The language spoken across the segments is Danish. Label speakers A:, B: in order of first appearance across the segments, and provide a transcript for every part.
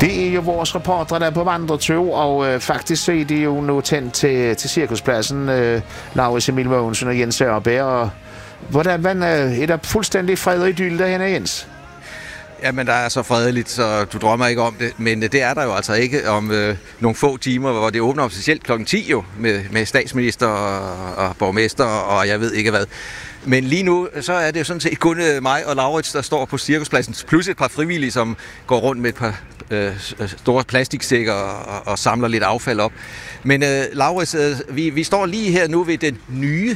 A: Det er jo vores reporter, der er på vandretog, og faktisk så er de jo nu tændt til cirkuspladsen, Laurits Emil Mogensen og Jens Ørberg. Og hvordan er der fuldstændig fred og idyll derhenne, Jens?
B: Jamen, der er så fredeligt, så du drømmer ikke om det. Men det er der jo altså ikke om nogle få timer, hvor det åbner officielt kl. 10 jo, med statsminister og borgmester og jeg ved ikke hvad. Men lige nu, så er det jo sådan set kun mig og Laurits, der står på cirkuspladsen, plus et par frivillige, som går rundt med et par store plastiksækker og samler lidt affald op. Men Laurits, vi står lige her nu ved den nye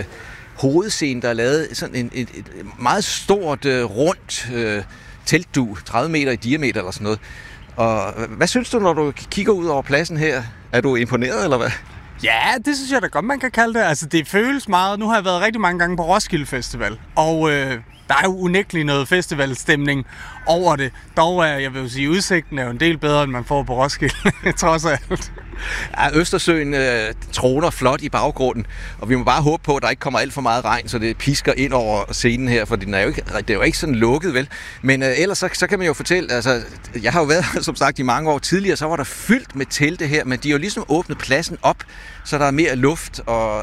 B: hovedscene, der er lavet sådan et meget stort, rundt teltdug, 30 meter i diameter eller sådan noget. Og hvad synes du, når du kigger ud over pladsen her? Er du imponeret, eller hvad?
C: Ja, det synes jeg da godt, man kan kalde det. Altså, det føles meget. Nu har jeg været rigtig mange gange på Roskilde Festival, og der er jo unægteligt noget festivalstemning over det. Dog er, jeg vil jo sige, udsigten er jo en del bedre, end man får på Roskilde, trods alt.
B: Ja, Østersøen troner flot i baggrunden, og vi må bare håbe på, at der ikke kommer alt for meget regn, så det pisker ind over scenen her, for det er jo ikke sådan lukket, vel? Men ellers så kan man jo fortælle, altså, jeg har jo været, som sagt, i mange år tidligere, så var der fyldt med telte her, men de har jo ligesom åbnet pladsen op, så der er mere luft, og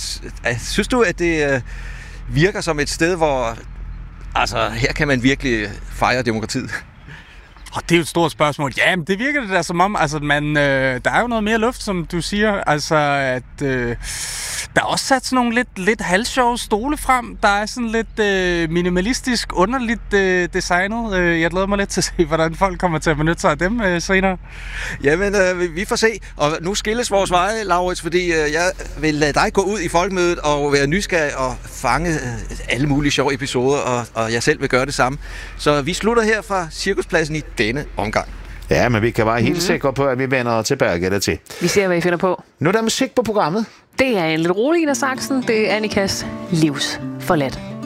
B: synes du, at det virker som et sted, hvor altså, her kan man virkelig fejre demokratiet?
C: Og det er jo et stort spørgsmål. Ja, men det virker det da som om, altså der er jo noget mere luft, som du siger. Altså, at der er også sat sådan nogle lidt halvsjove stole frem. Der er sådan lidt minimalistisk, underligt designet. Jeg glæder mig lidt til at se, hvordan folk kommer til at benytte sig af dem senere.
B: Jamen, vi får se. Og nu skilles vores veje, Laurits, fordi jeg vil lade dig gå ud i folkemødet og være nysgerrig og fange alle mulige sjove episoder, og jeg selv vil gøre det samme. Så vi slutter her fra cirkuspladsen i denne omgang.
A: Ja, men vi kan være helt sikre på, at vi vender tilbage dertil.
D: Vi ser, hvad I finder på.
A: Nu er der musik på programmet.
D: Det er en lidt rolig en af saksen. Det er Annikas Livsforladt.